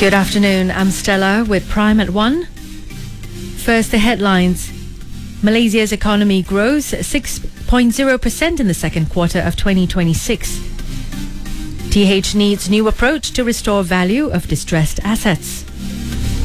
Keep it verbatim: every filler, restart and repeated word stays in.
Good afternoon, I'm Stella with Prime at one. First, the headlines. Malaysia's economy grows six point zero percent in the second quarter of twenty twenty-six. T H needs new approach to restore value of distressed assets.